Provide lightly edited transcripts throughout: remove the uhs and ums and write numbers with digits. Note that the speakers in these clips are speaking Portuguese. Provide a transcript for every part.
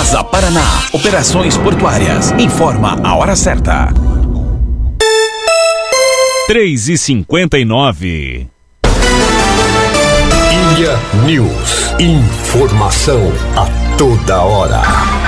Pasa Paraná, operações portuárias. Informa a hora certa. 3h59. Ilha News. Informação a toda hora.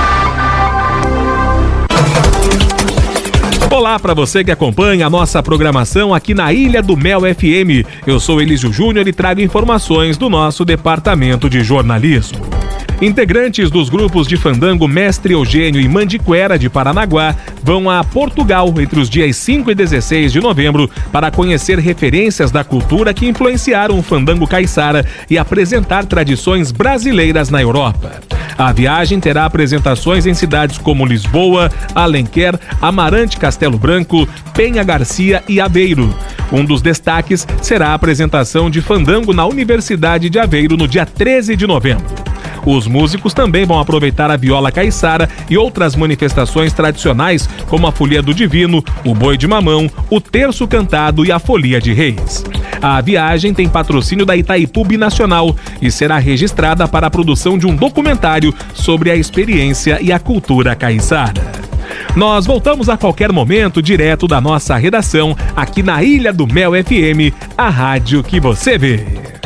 Olá para você que acompanha a nossa programação aqui na Ilha do Mel FM. Eu sou Elísio Júnior e trago informações do nosso departamento de jornalismo. Integrantes dos grupos de fandango Mestre Eugênio e Mandiquera de Paranaguá vão a Portugal entre os dias 5 e 16 de novembro para conhecer referências da cultura que influenciaram o fandango caiçara e apresentar tradições brasileiras na Europa. A viagem terá apresentações em cidades como Lisboa, Alenquer, Amarante Castelo Branco, Penha Garcia e Aveiro. Um dos destaques será a apresentação de fandango na Universidade de Aveiro no dia 13 de novembro. Os músicos também vão aproveitar a viola caiçara e outras manifestações tradicionais, como a Folia do Divino, o Boi de Mamão, o Terço Cantado e a Folia de Reis. A viagem tem patrocínio da Itaipu Binacional e será registrada para a produção de um documentário sobre a experiência e a cultura caiçara. Nós voltamos a qualquer momento direto da nossa redação aqui na Ilha do Mel FM, a rádio que você vê.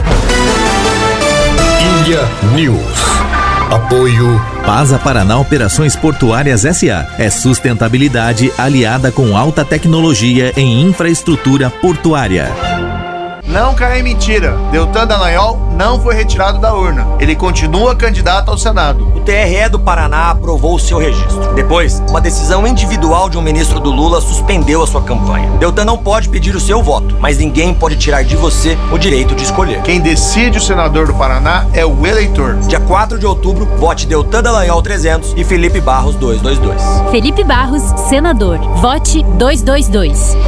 Ilha News. Apoio Pasa Paraná Operações Portuárias S.A. É sustentabilidade aliada com alta tecnologia em infraestrutura portuária. Não cai em mentira. Deltan Dallagnol não foi retirado da urna. Ele continua candidato ao Senado. O TRE do Paraná aprovou o seu registro. Depois, uma decisão individual de um ministro do Lula suspendeu a sua campanha. Deltan não pode pedir o seu voto, mas ninguém pode tirar de você o direito de escolher. Quem decide o senador do Paraná é o eleitor. Dia 4 de outubro, vote Deltan Dallagnol 300 e Felipe Barros 222. Felipe Barros, senador. Vote 222.